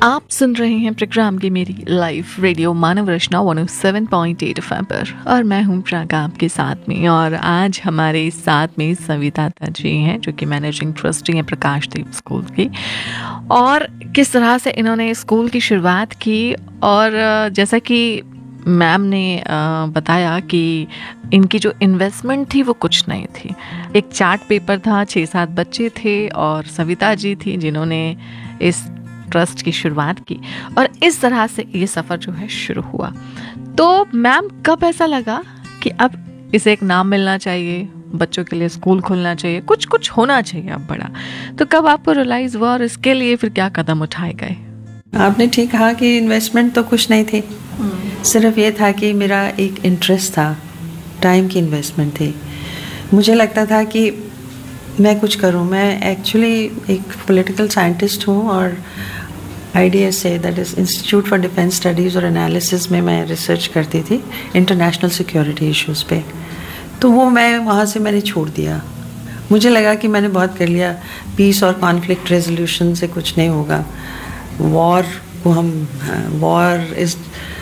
आप सुन रहे हैं प्रोग्राम की मेरी लाइफ रेडियो मानव रचना 107.8 FM पर और मैं हूं प्रागा आपके साथ में। और आज हमारे साथ में सविता जी हैं जो कि मैनेजिंग ट्रस्टी हैं प्रकाशदीप स्कूल की, और किस तरह से इन्होंने स्कूल की शुरुआत की। और जैसा कि मैम ने बताया कि इनकी जो इन्वेस्टमेंट थी वो कुछ नहीं थी। एक चार्ट पेपर था, 6-7 बच्चे थे और सविता जी थी जिन्होंने इस ट्रस्ट की शुरुआत की और इस तरह से ये सफ़र जो है शुरू हुआ। तो मैम कब ऐसा लगा कि अब इसे एक नाम मिलना चाहिए, बच्चों के लिए स्कूल खुलना चाहिए, कुछ कुछ होना चाहिए अब बड़ा, तो कब आपको रियलाइज़ हुआ और इसके लिए फिर क्या कदम उठाए गए? आपने ठीक कहा कि इन्वेस्टमेंट तो कुछ नहीं थी, सिर्फ ये था कि मेरा एक इंटरेस्ट था, टाइम की इन्वेस्टमेंट थी। मुझे लगता था कि मैं कुछ करूं। मैं एक्चुअली एक पॉलिटिकल साइंटिस्ट हूं और IDS से, that is institute for defence studies और एनालिसिस में मैं रिसर्च करती थी इंटरनेशनल सिक्योरिटी इश्यूज़ पे। तो वो मैं वहाँ से मैंने छोड़ दिया। मुझे लगा कि मैंने बहुत कर लिया, पीस और कॉन्फ्लिक्ट रेजोल्यूशन से कुछ नहीं होगा। वॉर को हम war is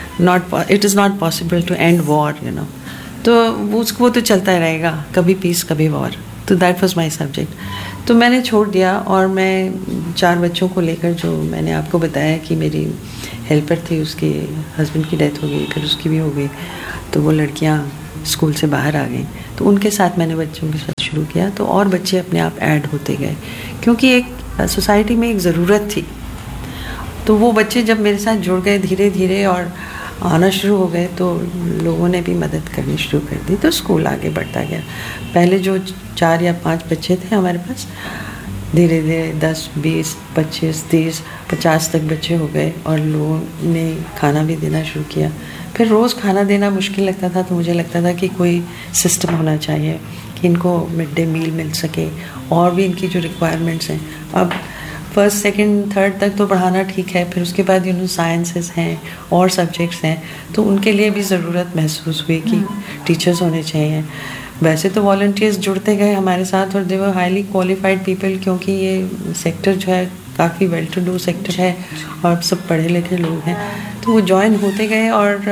not possible to and war, you know. तो वो तो चलता रहेगा, कभी पीस कभी वॉर। तो दैट वाज माय सब्जेक्ट। तो मैंने छोड़ दिया और मैं 4 बच्चों को लेकर, जो मैंने आपको बताया कि मेरी हेल्पर थी, उसके हस्बैंड की डेथ हो गई, फिर उसकी भी हो गई, तो वो लड़कियां स्कूल से बाहर आ गई, तो उनके साथ मैंने बच्चों के साथ शुरू किया। तो और बच्चे अपने आप ऐड होते गए क्योंकि एक सोसाइटी में एक ज़रूरत थी। तो वो बच्चे जब मेरे साथ जुड़ गए धीरे धीरे और आना शुरू हो गए, तो लोगों ने भी मदद करनी शुरू कर दी, तो स्कूल आगे बढ़ता गया। पहले जो 4 या 5 बच्चे थे हमारे पास, धीरे धीरे 10, 20, 25, 30, 50 तक बच्चे हो गए और लोगों ने खाना भी देना शुरू किया। फिर रोज़ खाना देना मुश्किल लगता था, तो मुझे लगता था कि कोई सिस्टम होना चाहिए कि इनको मिड डे मील मिल सके और भी इनकी जो रिक्वायरमेंट्स हैं। अब फर्स्ट, सेकंड, थर्ड तक तो पढ़ाना ठीक है, फिर उसके बाद साइंसेस हैं और सब्जेक्ट्स हैं, तो उनके लिए भी ज़रूरत महसूस हुई कि टीचर्स होने चाहिए। वैसे तो वॉलंटियर्स जुड़ते गए हमारे साथ और दे वर हाईली क्वालिफाइड पीपल, क्योंकि ये सेक्टर जो है काफ़ी वेल टू डू सेक्टर है और सब पढ़े लिखे लोग हैं, तो वो ज्वाइन होते गए और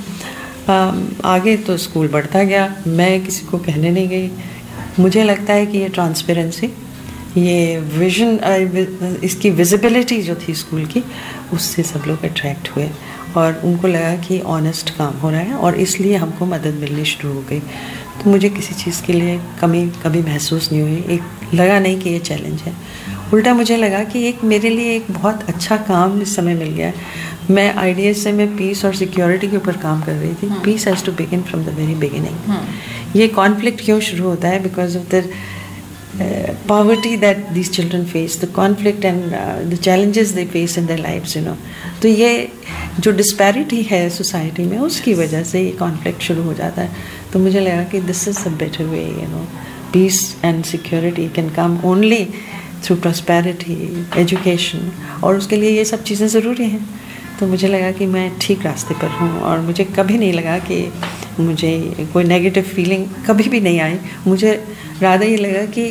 आगे तो स्कूल बढ़ता गया। मैं किसी को कहने नहीं गई। मुझे लगता है कि ये ट्रांसपेरेंसी, ये विजन, इसकी विजिबिलिटी जो थी स्कूल की, उससे सब लोग अट्रैक्ट हुए और उनको लगा कि ऑनेस्ट काम हो रहा है और इसलिए हमको मदद मिलनी शुरू हो गई। तो मुझे किसी चीज़ के लिए कमी कभी महसूस नहीं हुई, एक लगा नहीं कि ये चैलेंज है। उल्टा मुझे लगा कि एक मेरे लिए एक बहुत अच्छा काम इस समय मिल गया है। मैं IDS से मैं पीस और सिक्योरिटी के ऊपर काम कर रही थी। Piece has to begin from the very beginning. ये कॉन्फ्लिक्ट क्यों शुरू होता है? Because of the poverty that these children face, the conflict and the challenges they face in their lives, you know. तो ये जो disparity है सोसाइटी में, उसकी वजह से ये conflict शुरू हो जाता है। तो मुझे लगा कि this is a better way, you know. Peace and security can come only through prosperity, education, और उसके लिए ये सब चीज़ें ज़रूरी हैं। तो मुझे लगा कि मैं ठीक रास्ते पर हूँ और मुझे कभी नहीं लगा कि मुझे कोई नेगेटिव फीलिंग कभी भी नहीं आई। मुझे ज़्यादा ये लगा कि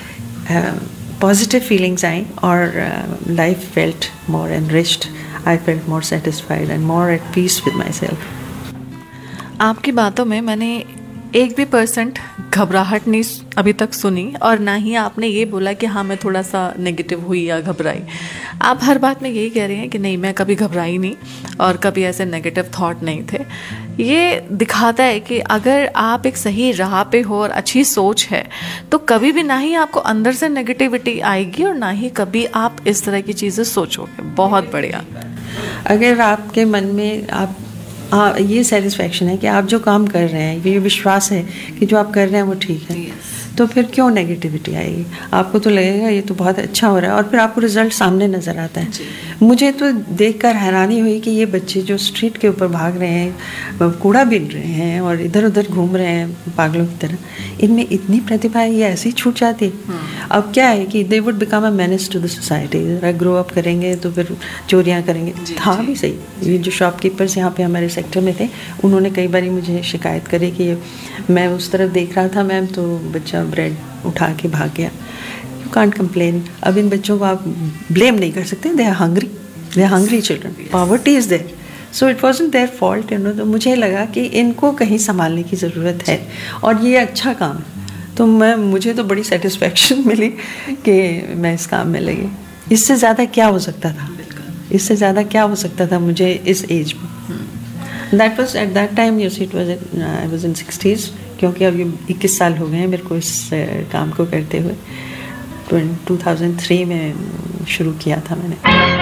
पॉजिटिव फीलिंग्स आई और life felt more enriched, I felt more satisfied and more at peace with my self. आपकी बातों में मैंने एक भी % घबराहट नहीं अभी तक सुनी और ना ही आपने ये बोला कि हाँ मैं थोड़ा सा नेगेटिव हुई या घबराई। आप हर बात में यही कह रही हैं कि नहीं, मैं कभी घबराई नहीं और कभी ऐसे नेगेटिव थॉट नहीं थे। ये दिखाता है कि अगर आप एक सही राह पे हो और अच्छी सोच है तो कभी भी ना ही आपको अंदर से नेगेटिविटी आएगी और ना ही कभी आप इस तरह की चीज़ें सोचोगे। बहुत बढ़िया। अगर आपके मन में आप ये सेटिस्फैक्शन है कि आप जो काम कर रहे हैं, ये विश्वास है कि जो आप कर रहे हैं वो ठीक है, तो फिर क्यों नेगेटिविटी आएगी? आपको तो लगेगा ये तो बहुत अच्छा हो रहा है और फिर आपको रिजल्ट सामने नज़र आता है। मुझे तो देखकर हैरानी हुई कि ये बच्चे जो स्ट्रीट के ऊपर भाग रहे हैं, कूड़ा बीन रहे हैं और इधर उधर घूम रहे हैं पागलों की तरह, इनमें इतनी प्रतिभा है, ये ऐसे ही छूट जाती। अब क्या है कि they would become a menace to the society. Grow up करेंगे तो फिर चोरियाँ करेंगे। था भी सही। ये जो शॉपकीपर्स यहाँ पे हमारे सेक्टर में थे, उन्होंने कई बार मुझे शिकायत करी कि मैं उस तरफ देख रहा था मैम, तो बच्चा ब्रेड उठा के भाग गया। You can't complain. अब इन बच्चों को आप ब्लेम नहीं कर सकते, they are hungry, they hungry children, poverty is there, so it wasn't their fault, you know. तो मुझे लगा कि इनको कहीं संभालने की ज़रूरत है और ये अच्छा काम है। तो मुझे तो बड़ी सेटिस्फेक्शन मिली कि मैं इस काम में लगी। इससे ज़्यादा क्या हो सकता था, इससे ज़्यादा क्या हो सकता था मुझे इस एज में। That was at that time, you see, it was I was in 60s, क्योंकि अब ये 21 साल हो गए हैं मेरे को इस काम को करते हुए। 2003 में शुरू किया था मैंने।